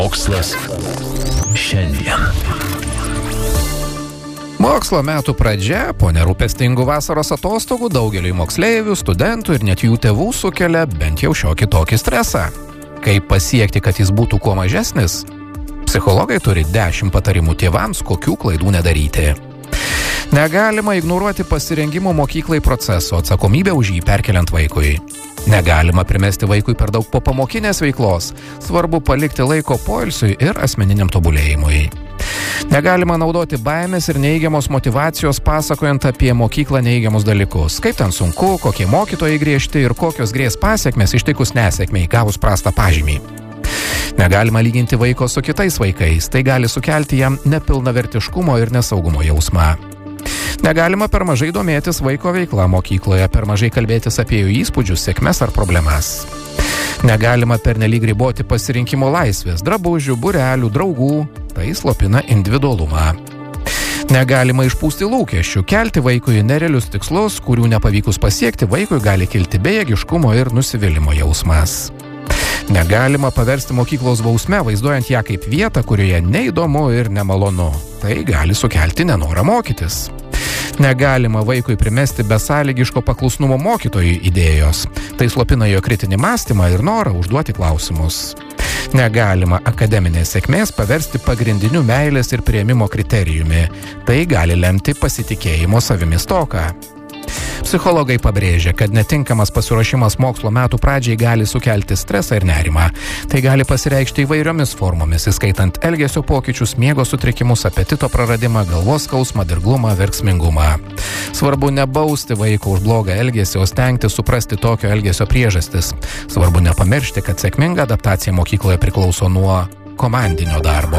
Mokslas šiandien. Mokslo metų pradžia, po nerūpestingų vasaros atostogų, daugeliui moksleivių, studentų ir net jų tėvų sukelia bent jau šiokį tokį stresą. Kaip pasiekti, kad jis būtų kuo mažesnis? Psichologai turi 10 patarimų tėvams, kokių klaidų nedaryti. Negalima ignoruoti pasirengimo mokyklai proceso, atsakomybę už jį perkeliant vaikui. Negalima primesti vaikui per daug popamokinės veiklos, svarbu palikti laiko poilsiui ir asmeniniam tobulėjimui. Negalima naudoti baimės ir neigiamos motyvacijos pasakojant apie mokyklą neigiamus dalykus, kaip ten sunku, kokie mokytojai griežti ir kokios grės pasekmės ištikus nesėkmei gavus prastą pažymį. Negalima lyginti vaiko su kitais vaikais, tai gali sukelti jam nepilnavertiškumo ir nesaugumo jausmą. Negalima per mažai domėtis vaiko veikla mokykloje, per mažai kalbėtis apie jų įspūdžius, sėkmes ar problemas. Negalima pernelyg riboti pasirinkimo laisvės, drabužių, būrelių, draugų, tai slopina individualumą. Negalima išpūsti lūkesčių, kelti vaikui nerealius tikslus, kurių nepavykus pasiekti, vaikui gali kilti bejėgiškumo ir nusivylimo jausmas. Negalima paversti mokyklos bausme, vaizduojant ją kaip vietą, kurioje neįdomu ir nemalonu. Tai gali sukelti nenorą mokytis. Negalima vaikui primesti besąlygiško paklusnumo mokytojui idėjos. Tai slopina jo kritinį mąstymą ir norą užduoti klausimus. Negalima akademinės sėkmės paversti pagrindiniu meilės ir priėmimo kriterijumi. Tai gali lemti pasitikėjimo savimi stoką. Psichologai pabrėžia, kad netinkamas pasiruošimas mokslo metų pradžiai gali sukelti stresą ir nerimą. Tai gali pasireikšti įvairiomis formomis, įskaitant elgesio pokyčius, miego sutrikimus, apetito praradimą, galvos skausmą, dirglumą, verksmingumą. Svarbu nebausti vaiko už blogą elgesį, o stengtis suprasti tokio elgesio priežastis. Svarbu nepamiršti, kad sėkminga adaptacija mokykloje priklauso nuo komandinio darbo.